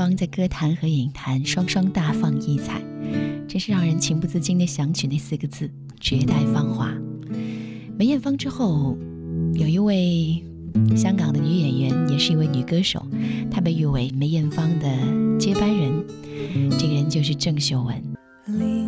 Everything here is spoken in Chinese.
芳在歌坛和影坛双双大放异彩，真是让人情不自禁地想起那4个字：绝代芳华。梅艳芳之后，有一位香港的女演员，也是一位女歌手，她被誉为梅艳芳的接班人，这个人就是郑秀文。